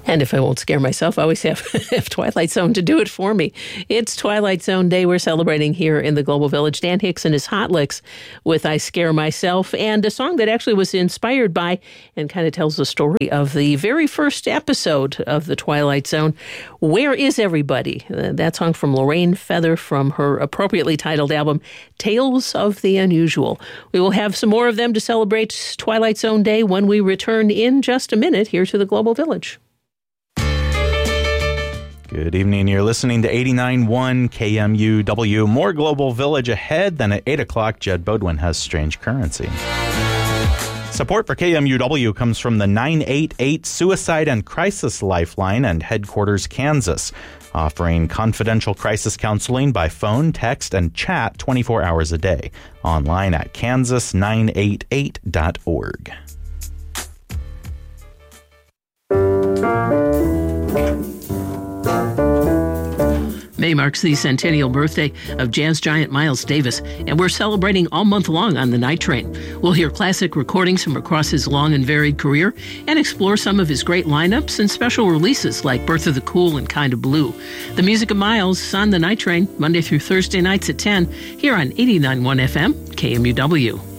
And if I won't scare myself, I always have Twilight Zone to do it for me. It's Twilight Zone Day. We're celebrating here in the Global Village. Dan Hicks and his Hot Licks with I Scare Myself, and a song that actually was inspired by and kind of tells the story of the very first episode of the Twilight Zone, Where Is Everybody? That song from Lorraine Feather from her appropriately titled album, Tales of the Unusual. We will have some more of them to celebrate Twilight Zone Day when we return in just a minute here to the Global Village. Good evening. You're listening to 89.1 KMUW. More Global Village ahead. Then at 8 o'clock, Jed Bodwin has Strange Currency. Support for KMUW comes from the 988 Suicide and Crisis Lifeline and Headquarters, Kansas, offering confidential crisis counseling by phone, text, and chat 24 hours a day. Online at kansas988.org. May marks the centennial birthday of jazz giant Miles Davis, and we're celebrating all month long on the Night Train. We'll hear classic recordings from across his long and varied career and explore some of his great lineups and special releases like Birth of the Cool and Kinda Blue. The music of Miles on the Night Train, Monday through Thursday nights at 10, here on 89.1 FM, KMUW.